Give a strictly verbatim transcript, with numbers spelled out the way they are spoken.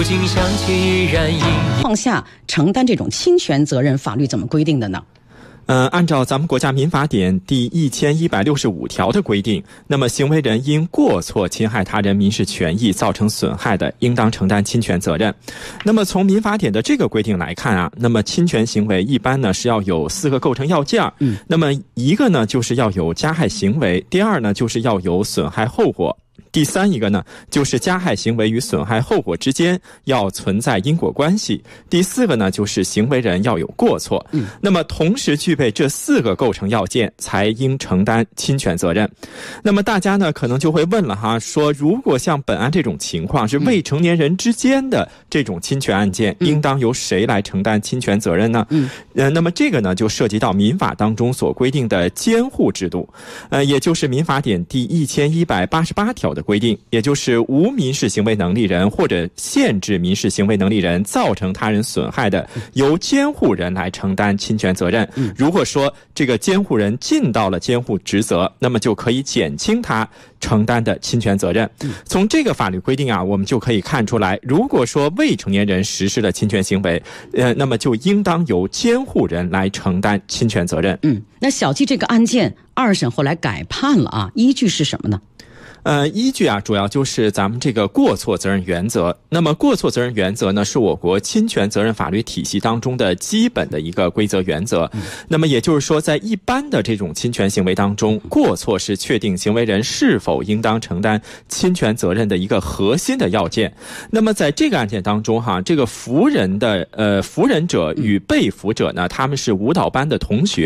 如今想起依然隐隐。 况下承担这种侵权责任，法律怎么规定的呢？ 呃，按照咱们国家民法典第一千一百六十五条的规定，那么行为人因过错侵害他人民事权益造成损害的，应当承担侵权责任。那么从民法典的这个规定来看啊，那么侵权行为一般呢是要有四个构成要件。嗯，那么一个呢就是要有加害行为，第二呢就是要有损害后果。第三一个呢，就是加害行为与损害后果之间要存在因果关系。第四个呢，就是行为人要有过错。嗯，那么同时具备这四个构成要件，才应承担侵权责任。那么大家呢，可能就会问了哈，说如果像本案这种情况是未成年人之间的这种侵权案件，嗯、应当由谁来承担侵权责任呢？嗯，呃，那么这个呢，就涉及到民法当中所规定的监护制度，呃，也就是民法典第一千一百八十八条的规定，也就是无民事行为能力人或者限制民事行为能力人造成他人损害的，由监护人来承担侵权责任。如果说这个监护人尽到了监护职责，那么就可以减轻他承担的侵权责任。从这个法律规定啊，我们就可以看出来，如果说未成年人实施了侵权行为，呃，那么就应当由监护人来承担侵权责任。 嗯，那小季这个案件二审后来改判了啊，依据是什么呢？ 呃，依据啊，主要就是咱们这个过错责任原则。那么过错责任原则呢，是我国侵权责任法律体系当中的基本的一个规则原则。嗯、那么也就是说，在一般的这种侵权行为当中，过错是确定行为人是否应当承担侵权责任的一个核心的要件。那么在这个案件当中哈，这个扶人的呃扶人者与被扶者呢，他们是舞蹈班的同学。